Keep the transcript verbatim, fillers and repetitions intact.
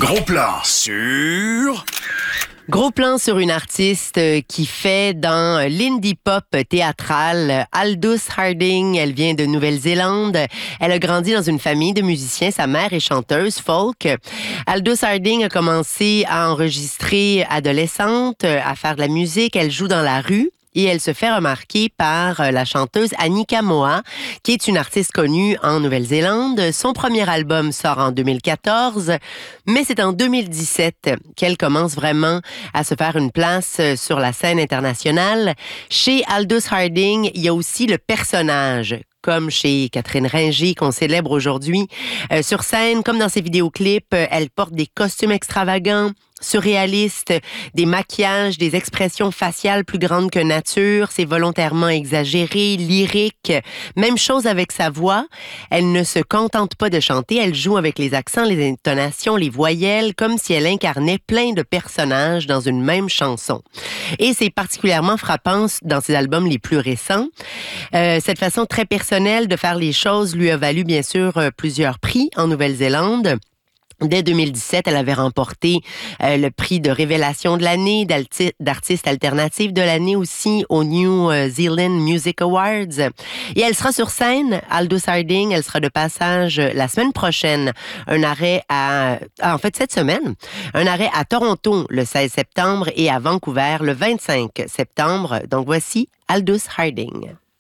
Gros plan sur... Gros plan sur une artiste qui fait dans l'indie pop théâtral. Aldous Harding, elle vient de Nouvelle-Zélande. Elle a grandi dans une famille de musiciens. Sa mère est chanteuse folk. Aldous Harding a commencé à enregistrer adolescente, à faire de la musique. Elle joue dans la rue. Et elle se fait remarquer par la chanteuse Anika Moa, qui est une artiste connue en Nouvelle-Zélande. Son premier album sort en deux mille quatorze, mais c'est en deux mille dix-sept qu'elle commence vraiment à se faire une place sur la scène internationale. Chez Aldous Harding, il y a aussi le personnage, comme chez Catherine Ringer, qu'on célèbre aujourd'hui. Euh, sur scène, comme dans ses vidéoclips, elle porte des costumes extravagants, surréalistes, des maquillages, des expressions faciales plus grandes que nature. C'est volontairement exagéré, lyrique. Même chose avec sa voix. Elle ne se contente pas de chanter, elle joue avec les accents, les intonations, les voyelles, comme si elle incarnait plein de personnages dans une même chanson. Et c'est particulièrement frappant dans ses albums les plus récents. Euh, cette façon très personnelle de faire les choses lui a valu bien sûr plusieurs prix en Nouvelle-Zélande. Dès deux mille dix-sept, elle avait remporté euh, le prix de révélation de l'année, d'artiste alternative de l'année aussi au New Zealand Music Awards. Et elle sera sur scène, Aldous Harding, elle sera de passage la semaine prochaine. Un arrêt à, en fait cette semaine, un arrêt à Toronto le seize septembre et à Vancouver le vingt-cinq septembre. Donc voici Aldous Harding.